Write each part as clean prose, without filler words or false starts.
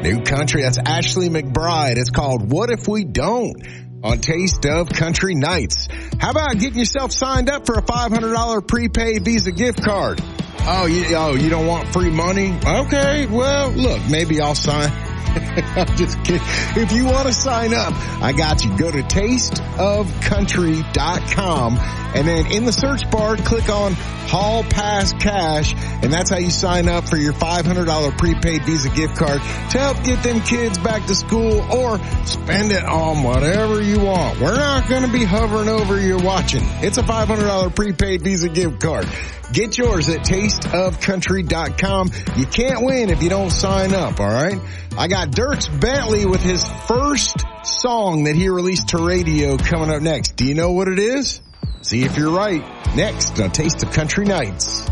New country, that's Ashley McBride. It's called What If We Don't on Taste of Country Nights. How about getting yourself signed up for a $500 prepaid Visa gift card? Oh, you don't want free money? Okay, well, look, maybe I'll sign. I'm just kidding. If you want to sign up, I got you. Go to tasteofcountry.com and then in the search bar, click on Hall Pass Cash, and that's how you sign up for your $500 prepaid Visa gift card to help get them kids back to school or spend it on whatever you want. We're not going to be hovering over you watching. It's a $500 prepaid Visa gift card. Get yours at tasteofcountry.com. You can't win if you don't sign up, all right? I got Dierks Bentley with his first song that he released to radio coming up next. Do you know what it is? See if you're right. Next on Taste of Country Nights.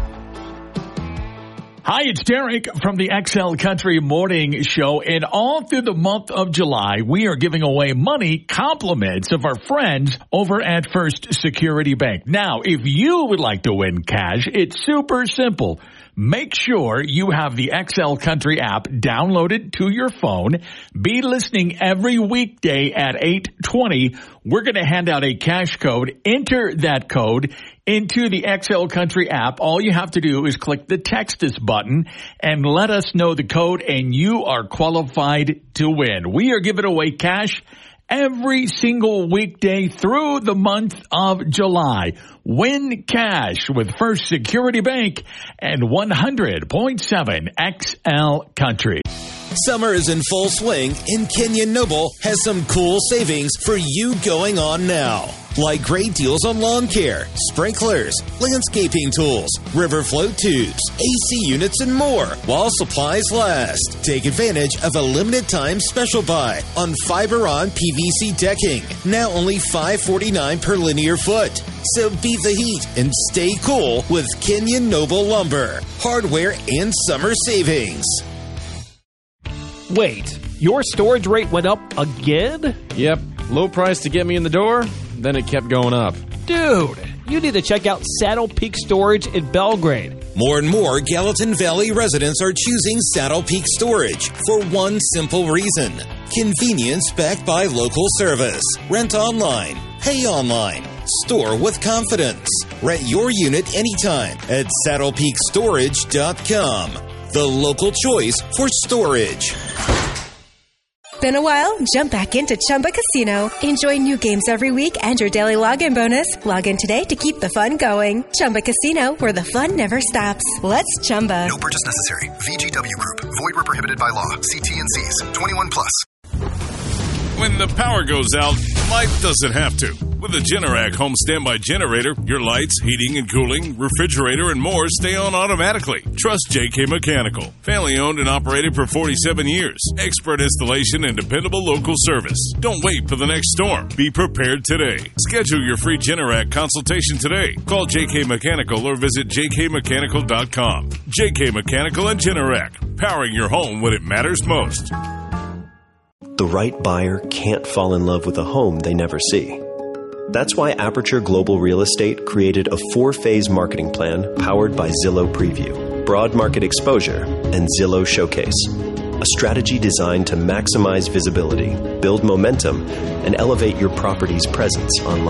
Hi, it's Derek from the XL Country Morning Show. And all through the month of July, we are giving away money compliments of our friends over at First Security Bank. Now, if you would like to win cash, it's super simple. Make sure you have the XL Country app downloaded to your phone. Be listening every weekday at 8:20. We're going to hand out a cash code. Enter that code into the XL Country app. All you have to do is click the Text Us button and let us know the code, and you are qualified to win. We are giving away cash every single weekday through the month of July. Win cash with First Security Bank and 100.7 XL Country. Summer is in full swing, and Kenyon Noble has some cool savings for you going on now. Like great deals on lawn care, sprinklers, landscaping tools, river float tubes, AC units, and more while supplies last. Take advantage of a limited time special buy on Fiberon PVC decking. Now only $5.49 per linear foot. So beat the heat and stay cool with Kenyon Noble Lumber. Hardware and summer savings. Wait, your storage rate went up again? Yep, low price to get me in the door, then it kept going up. Dude, you need to check out Saddle Peak Storage in Belgrade. More and more Gallatin Valley residents are choosing Saddle Peak Storage for one simple reason. Convenience backed by local service. Rent online, pay online, store with confidence. Rent your unit anytime at saddlepeakstorage.com. The local choice for storage. Been a while? Jump back into Chumba Casino. Enjoy new games every week and your daily login bonus. Log in today to keep the fun going. Chumba Casino, where the fun never stops. Let's Chumba. No purchase necessary. VGW Group. Void where prohibited by law. See T&Cs. 21 plus. When the power goes out, life doesn't have to. With a Generac home standby generator, your lights, heating and cooling, refrigerator, and more stay on automatically. Trust JK Mechanical. Family owned and operated for 47 years. Expert installation and dependable local service. Don't wait for the next storm. Be prepared today. Schedule your free Generac consultation today. Call JK Mechanical or visit jkmechanical.com. JK Mechanical and Generac. Powering your home when it matters most. The right buyer can't fall in love with a home they never see. That's why Aperture Global Real Estate created a 4-phase marketing plan powered by Zillow Preview, Broad Market Exposure, and Zillow Showcase. A strategy designed to maximize visibility, build momentum, and elevate your property's presence online.